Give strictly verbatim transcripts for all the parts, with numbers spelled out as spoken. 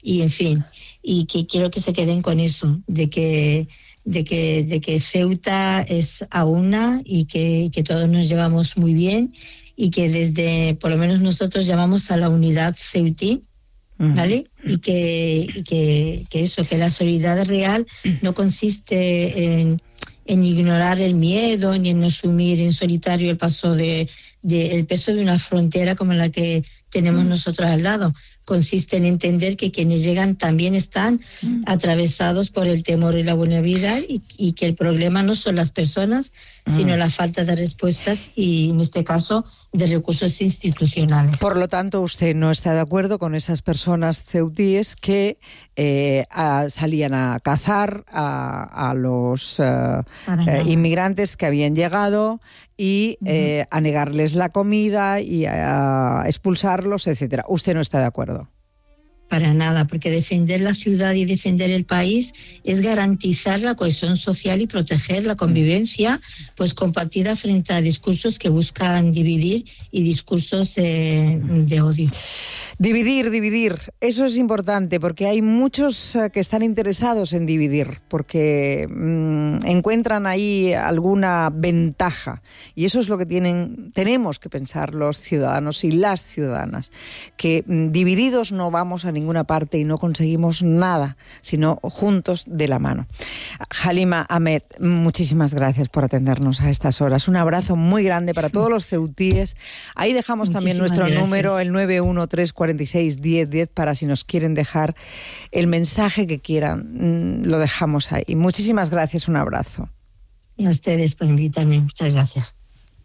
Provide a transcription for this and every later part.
y en fin, y que quiero que se queden con eso, de que de que de que Ceuta es a una y que, y que todos nos llevamos muy bien y que desde, por lo menos nosotros llamamos a la unidad ceutí, ¿vale? Y que y que, que eso, que la solidaridad real no consiste en en ignorar el miedo ni en asumir en solitario el paso de, de el peso de una frontera como la que tenemos nosotros al lado. Consiste en entender que quienes llegan también están atravesados por el temor y la vulnerabilidad y, y que el problema no son las personas, sino la falta de respuestas y, en este caso, de recursos institucionales. Por lo tanto, usted no está de acuerdo con esas personas ceutíes que eh, a, salían a cazar a, a los eh, eh, inmigrantes que habían llegado y eh, a negarles la comida y a expulsarlos, etcétera. Usted no está de acuerdo. Para nada, porque defender la ciudad y defender el país es garantizar la cohesión social y proteger la convivencia pues compartida frente a discursos que buscan dividir y discursos eh, de odio. Dividir, dividir, eso es importante porque hay muchos eh, que están interesados en dividir porque mmm, encuentran ahí alguna ventaja y eso es lo que tienen, tenemos que pensar los ciudadanos y las ciudadanas, que mmm, divididos no vamos a ninguna parte y no conseguimos nada, sino juntos de la mano. Halima Ahmed, muchísimas gracias por atendernos a estas horas. Un abrazo muy grande para todos los ceutíes. Ahí dejamos también nuestro gracias. número, el nueve uno tres cuatro seis diez diez, para si nos quieren dejar el mensaje que quieran. Lo dejamos ahí. Muchísimas gracias, un abrazo. Y a ustedes por invitarme. Muchas gracias.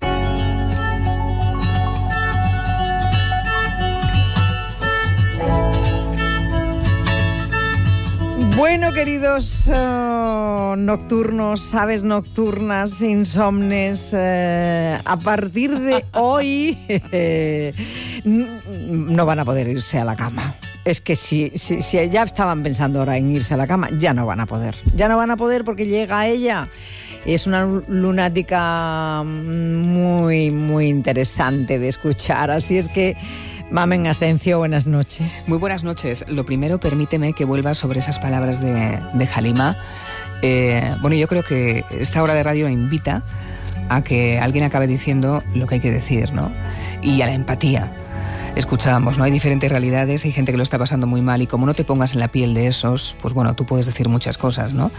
Bueno, queridos uh, nocturnos, aves nocturnas, insomnes, uh, a partir de hoy eh, no van a poder irse a la cama. Es que si, si, si ya estaban pensando ahora en irse a la cama, ya no van a poder. Ya no van a poder porque llega ella. Es una lunática muy, muy interesante de escuchar. Así es que, Mamen Ascencio, buenas noches. Muy buenas noches. Lo primero, permíteme que vuelva sobre esas palabras de, de Halima. Eh, bueno, yo creo que esta hora de radio invita a que alguien acabe diciendo lo que hay que decir, ¿no? Y a la empatía. Escuchábamos, ¿no? Hay diferentes realidades, hay gente que lo está pasando muy mal y como no te pongas en la piel de esos, pues bueno, tú puedes decir muchas cosas, ¿no?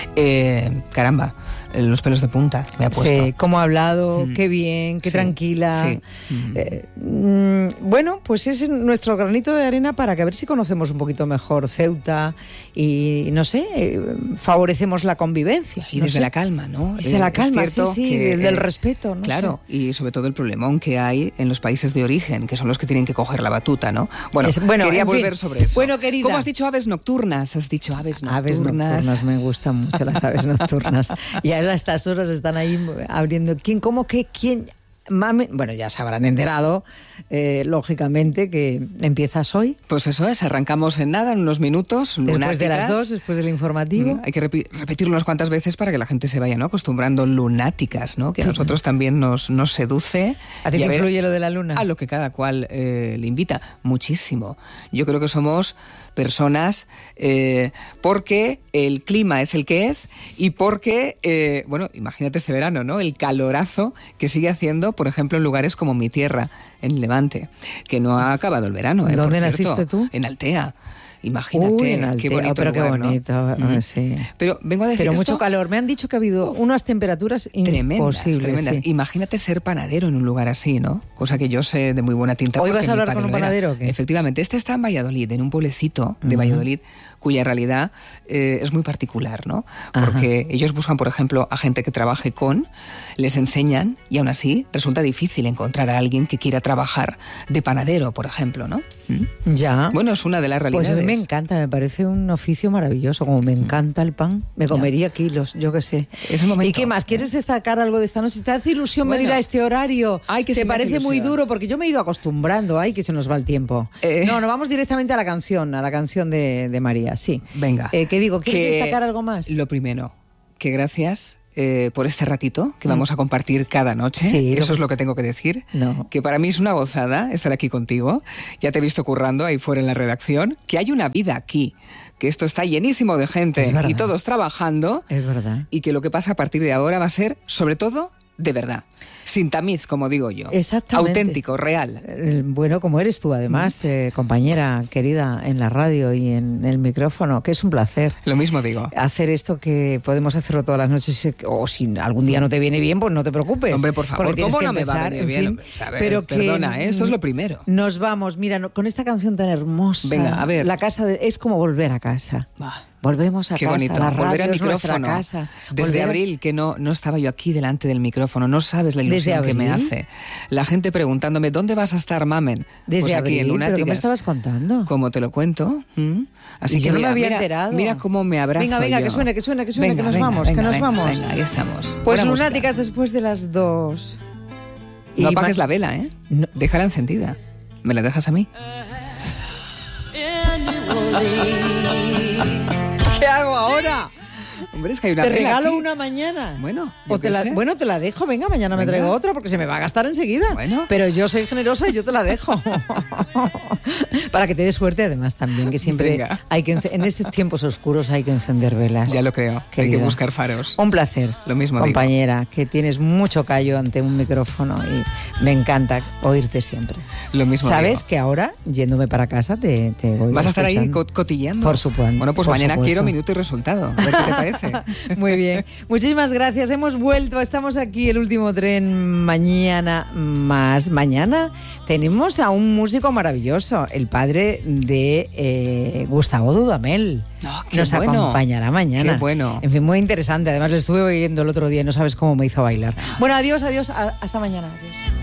Eh, caramba, los pelos de punta me ha puesto. Sí, cómo ha hablado, mm. qué bien, qué sí, tranquila. Sí. Mm. Eh, mm, bueno, pues es nuestro granito de arena para que a ver si conocemos un poquito mejor Ceuta y, no sé, eh, favorecemos la convivencia. Y no desde sé. la calma, ¿no? Desde eh, la calma, sí, sí, que, del eh, respeto, ¿no? Claro, sé. Y sobre todo el problemón que hay en los países de origen, que son los que tienen que coger la batuta, ¿no? Bueno, es, bueno quería volver fin. sobre eso. Bueno, querida. ¿Cómo has dicho aves nocturnas? Has dicho aves nocturnas. Aves nocturnas, me gustan mucho las aves nocturnas. Y a estas horas están ahí abriendo. ¿Quién, cómo, qué, quién? Mami, bueno, ya se habrán enterado, eh, lógicamente, que empiezas hoy. Pues eso es, arrancamos en nada, en unos minutos. Después lunáticas. de las dos, después del informativo. Mm, hay que repi- repetirlo unas cuantas veces para que la gente se vaya, ¿no? Acostumbrando, lunáticas, ¿no? Que a nosotros también nos, nos seduce. ¿A ti te influye lo de la luna? A lo que cada cual eh, le invita. Muchísimo. Yo creo que somos personas eh, porque el clima es el que es y porque, eh, bueno, imagínate este verano, ¿no? El calorazo que sigue haciendo, por ejemplo, en lugares como mi tierra, en Levante, que no ha acabado el verano. ¿eh? ¿Dónde por naciste cierto, tú? En Altea. Imagínate, Uy, en Altea, qué bonito pero lugar, qué bonito, ¿no? uh, sí. Pero vengo a decir Pero esto, mucho calor. Me han dicho que ha habido uf, unas temperaturas tremendas, imposibles. Tremendas. Sí. Imagínate ser panadero en un lugar así, ¿no? Cosa que yo sé de muy buena tinta. ¿Hoy vas a hablar con un panadero o qué? Efectivamente. Este está en Valladolid, en un pueblecito de uh-huh. Valladolid, cuya realidad eh, es muy particular, ¿no? Porque Ajá. ellos buscan, por ejemplo, a gente que trabaje con, les enseñan y aún así resulta difícil encontrar a alguien que quiera trabajar de panadero, por ejemplo, ¿no? ¿Mm? Ya. Bueno, es una de las realidades. Pues a mí me encanta, me parece un oficio maravilloso. Como me encanta el pan, me comería ya. kilos, yo qué sé. Es el momento. ¿Y qué más? ¿Quieres destacar algo de esta noche? ¿Te hace ilusión bueno, venir a este horario? Ay, que ¿Te parece muy duro? Porque yo me he ido acostumbrando. Ay, que se nos va el tiempo. Eh. No, no, vamos directamente a la canción, a la canción de, de María, sí. Venga. Eh, ¿Qué digo? ¿Quieres que destacar algo más? Lo primero, que gracias eh, por este ratito que vamos a compartir cada noche. Sí, Eso lo... es lo que tengo que decir. No. Que para mí es una gozada estar aquí contigo. Ya te he visto currando ahí fuera en la redacción. Que hay una vida aquí. Que esto está llenísimo de gente y todos trabajando. Es verdad. Y que lo que pasa a partir de ahora va a ser, sobre todo, de verdad. Sin tamiz, como digo yo. Exactamente. Auténtico, real. Bueno, como eres tú, además, mm. eh, compañera querida en la radio y en el micrófono, que es un placer. Lo mismo digo. Hacer esto que podemos hacerlo todas las noches, o si algún día no te viene bien, pues no te preocupes. Hombre, por favor, ¿cómo no me va a venir bien? ¿sabes? Pero Perdona, que, ¿eh? Esto es lo primero. Nos vamos, mira, con esta canción tan hermosa. Venga, a ver. La casa de, es como volver a casa. Bah. Volvemos a Qué casa, bonito. la radio volver al es micrófono. Casa. Desde volver abril, que no, no estaba yo aquí delante del micrófono. No sabes la ilusión que me hace. La gente preguntándome, ¿dónde vas a estar, Mamen? Desde pues abril, aquí en Lunáticas. ¿Pero qué me estabas contando? Como te lo cuento. ¿Mm? Así y que yo no mira, me había mira, enterado. Mira cómo me abrazo Venga, venga, yo. que suene, que suene, que suene, venga, que nos venga, vamos, venga, que nos venga, vamos. Venga, ahí estamos. Pues Buena Lunáticas música. después de las dos. No y apagues la vela, ¿eh? No. Déjala encendida. ¿Me la dejas a mí? ¿Qué hago ahora? Hombre, es que hay una te vela regalo aquí. una mañana. Bueno, o te la, bueno, te la dejo. Venga, mañana venga. me traigo otra porque se me va a gastar enseguida. Bueno. Pero yo soy generosa y yo te la dejo. Para que te dé suerte, además, también, que siempre venga. hay que en estos tiempos oscuros hay que encender velas. Ya lo creo. Querida. Hay que buscar faros. Un placer. Lo mismo compañera, digo. que tienes mucho callo ante un micrófono y me encanta oírte siempre. Lo mismo Sabes digo. que ahora, yéndome para casa, te, te voy ¿Vas a estar escuchando. ahí cotilleando? Por supuesto. Bueno, pues por mañana supuesto. quiero minuto y resultado. A ver qué te parece. Muy bien. Muchísimas gracias. Hemos vuelto. Estamos aquí, el último tren. Mañana más. Mañana tenemos a un músico maravilloso, el padre de eh, Gustavo Dudamel. No, qué Nos bueno. acompañará mañana. Qué bueno. En fin, muy interesante. Además, lo estuve oyendo el otro día y no sabes cómo me hizo bailar. Bueno, adiós, adiós. Hasta mañana. Adiós.